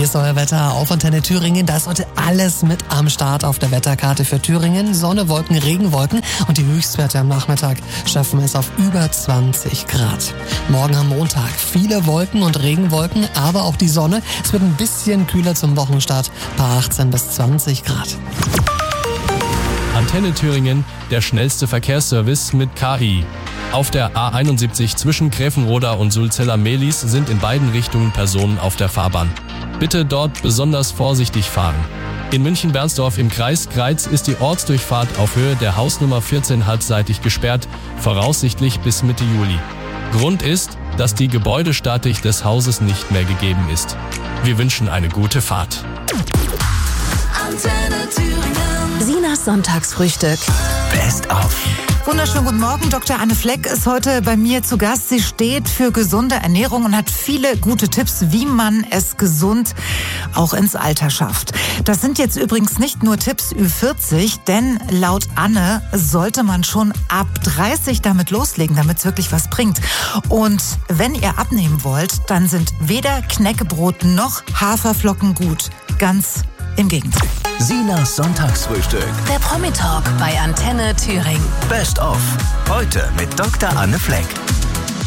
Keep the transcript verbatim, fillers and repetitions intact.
ist euer Wetter auf Antenne Thüringen. Da ist heute alles mit am Start auf der Wetterkarte für Thüringen. Sonne, Wolken, Regenwolken und die Höchstwerte am Nachmittag schaffen es auf über zwanzig Grad. Morgen am Montag viele Wolken und Regenwolken, aber auch die Sonne. Es wird ein bisschen kühler zum Wochenstart, bei achtzehn bis zwanzig Grad. Antenne Thüringen, der schnellste Verkehrsservice mit K I. Auf der A einundsiebzig zwischen Gräfenroda und Sulzella-Mehlis sind in beiden Richtungen Personen auf der Fahrbahn. Bitte dort besonders vorsichtig fahren. In München-Bernsdorf im Kreis Greiz ist die Ortsdurchfahrt auf Höhe der Hausnummer vierzehn halbseitig gesperrt, voraussichtlich bis Mitte Juli. Grund ist, dass die Gebäudestatik des Hauses nicht mehr gegeben ist. Wir wünschen eine gute Fahrt. Antenne Thüringen. Sinas Sonntagsfrühstück. Best of. Wunderschönen guten Morgen. Doktor Anne Fleck ist heute bei mir zu Gast. Sie steht für gesunde Ernährung und hat viele gute Tipps, wie man es gesund auch ins Alter schafft. Das sind jetzt übrigens nicht nur Tipps Ü vierzig, denn laut Anne sollte man schon ab dreißig damit loslegen, damit es wirklich was bringt. Und wenn ihr abnehmen wollt, dann sind weder Knäckebrot noch Haferflocken gut. Ganz im Gegenteil. Sinas Sonntagsfrühstück. Der Promi-Talk bei Antenne Thüringen. Best of. Heute mit Doktor Anne Fleck.